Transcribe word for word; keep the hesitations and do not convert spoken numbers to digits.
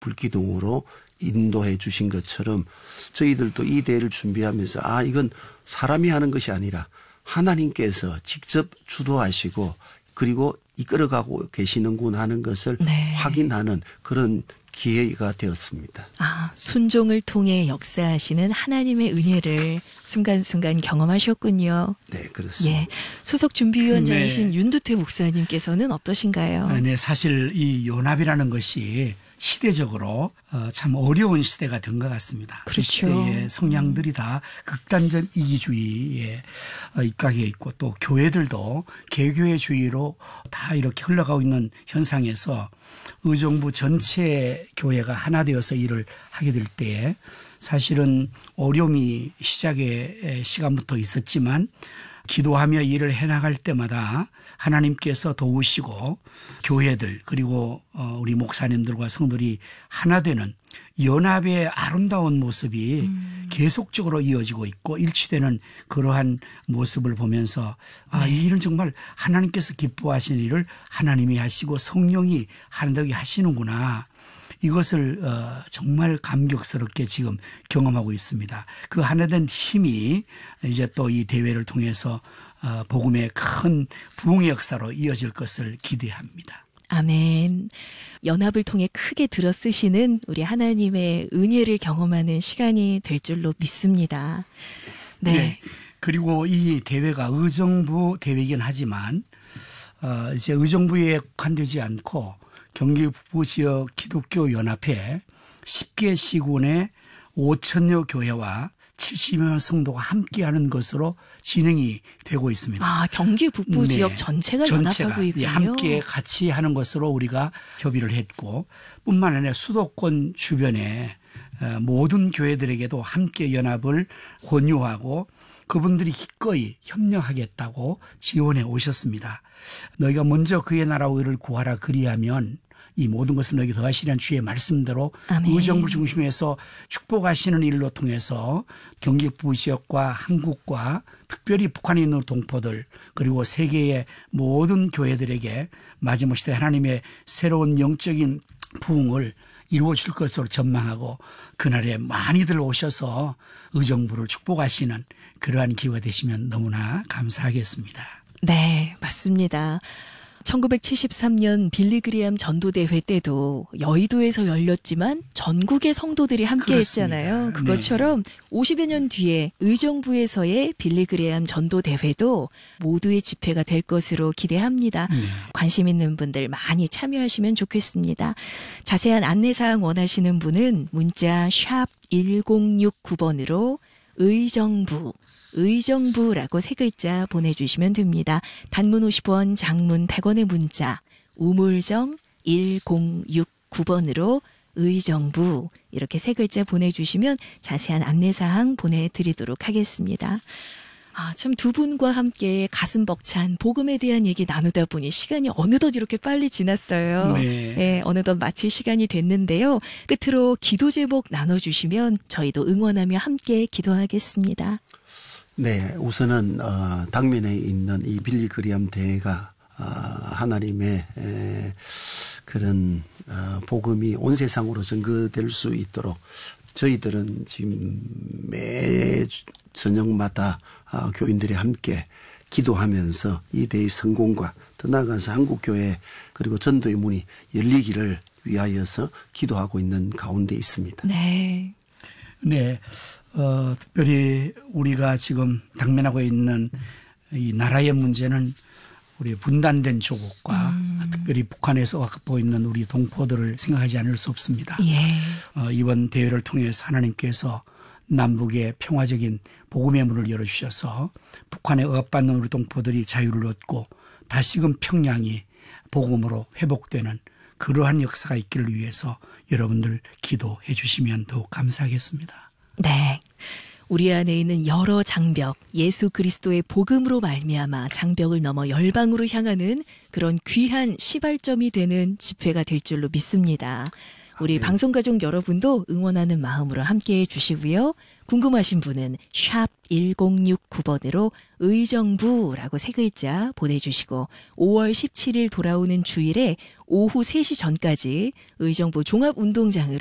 불기둥으로 인도해 주신 것처럼 저희들도 이 대회를 준비하면서 아 이건 사람이 하는 것이 아니라 하나님께서 직접 주도하시고 그리고 이끌어가고 계시는구나 하는 것을 네. 확인하는 그런 기회가 되었습니다. 아, 순종을 통해 역사하시는 하나님의 은혜를 순간순간 경험하셨군요. 네, 그렇습니다. 예. 수석 준비위원장이신 네. 윤두태 목사님께서는 어떠신가요? 네, 사실 이 연합이라는 것이 시대적으로 참 어려운 시대가 된 것 같습니다. 그렇죠. 그 시대의 성향들이 다 극단적 이기주의에 입각해 있고 또 교회들도 개교회주의로 다 이렇게 흘러가고 있는 현상에서 의정부 전체 교회가 하나 되어서 일을 하게 될 때에 사실은 어려움이 시작의 시간부터 있었지만 기도하며 일을 해나갈 때마다 하나님께서 도우시고 교회들 그리고 우리 목사님들과 성도들이 하나 되는 연합의 아름다운 모습이 음. 계속적으로 이어지고 있고 일치되는 그러한 모습을 보면서 아, 이 일은 정말 하나님께서 기뻐하시는 일을 하나님이 하시고 성령이 하나님이 하시는구나. 이것을 어, 정말 감격스럽게 지금 경험하고 있습니다. 그 하나된 힘이 이제 또 이 대회를 통해서 어, 복음의 큰 부흥의 역사로 이어질 것을 기대합니다. 아멘. 연합을 통해 크게 들어쓰시는 우리 하나님의 은혜를 경험하는 시간이 될 줄로 믿습니다. 네. 네. 그리고 이 대회가 의정부 대회이긴 하지만 어, 이제 의정부에 국한되지 않고 경기 북부 지역 기독교 연합회 십 개 시군의 오천여 교회와 칠십여 성도가 함께하는 것으로 진행이 되고 있습니다. 아, 경기 북부 네. 지역 전체가, 전체가 연합하고 있군요. 함께 같이 하는 것으로 우리가 협의를 했고 뿐만 아니라 수도권 주변에 모든 교회들에게도 함께 연합을 권유하고 그분들이 기꺼이 협력하겠다고 지원해 오셨습니다. 너희가 먼저 그의 나라와 의를 구하라 그리하면 이 모든 것을 너희에게 더하시라는 주의 말씀대로 아멘. 의정부 중심에서 축복하시는 일로 통해서 경기 북부 지역과 한국과 특별히 북한에 있는 동포들 그리고 세계의 모든 교회들에게 마지막 시대 하나님의 새로운 영적인 부흥을 이루어질 것으로 전망하고 그날에 많이들 오셔서 의정부를 축복하시는 그러한 기회가 되시면 너무나 감사하겠습니다. 네, 맞습니다. 천구백칠십삼 년 빌리그리암 전도대회 때도 여의도에서 열렸지만 전국의 성도들이 함께 그렇습니다. 했잖아요. 그것처럼 네. 오십여 년 뒤에 의정부에서의 빌리그리암 전도대회도 모두의 집회가 될 것으로 기대합니다. 네. 관심 있는 분들 많이 참여하시면 좋겠습니다. 자세한 안내사항 원하시는 분은 문자 샵 일공육구 번으로 의정부 의정부라고 세 글자 보내주시면 됩니다. 단문 오십 원, 장문 백 원의 문자 우물정 일공육구 번으로 의정부 이렇게 세 글자 보내주시면 자세한 안내사항 보내드리도록 하겠습니다. 아, 참 두 분과 함께 가슴 벅찬 복음에 대한 얘기 나누다 보니 시간이 어느덧 이렇게 빨리 지났어요. 네. 네, 어느덧 마칠 시간이 됐는데요. 끝으로 기도 제목 나눠주시면 저희도 응원하며 함께 기도하겠습니다. 네, 우선은 어, 당면에 있는 이 빌리그리암 대회가 어, 하나님의 에, 그런 어, 복음이 온 세상으로 전거될 수 있도록 저희들은 지금 매 저녁마다 어, 교인들이 함께 기도하면서 이 대회의 성공과 더 나아가서 한국교회 그리고 전도의 문이 열리기를 위하여서 기도하고 있는 가운데 있습니다. 네. 네. 어, 특별히 우리가 지금 당면하고 있는 이 나라의 문제는 우리 분단된 조국과 음. 특별히 북한에서 갖고 있는 우리 동포들을 생각하지 않을 수 없습니다. 예. 어, 이번 대회를 통해서 하나님께서 남북의 평화적인 복음의 문을 열어주셔서 북한에 억압받는 우리 동포들이 자유를 얻고 다시금 평양이 복음으로 회복되는 그러한 역사가 있기를 위해서 여러분들 기도해 주시면 더욱 감사하겠습니다. 네. 우리 안에 있는 여러 장벽, 예수 그리스도의 복음으로 말미암아 장벽을 넘어 열방으로 향하는 그런 귀한 시발점이 되는 집회가 될 줄로 믿습니다. 우리 네. 방송가족 여러분도 응원하는 마음으로 함께해 주시고요. 궁금하신 분은 샵 일공육구 번으로 의정부라고 세 글자 보내주시고 오월 십칠일 돌아오는 주일에 오후 세 시 전까지 의정부 종합운동장으로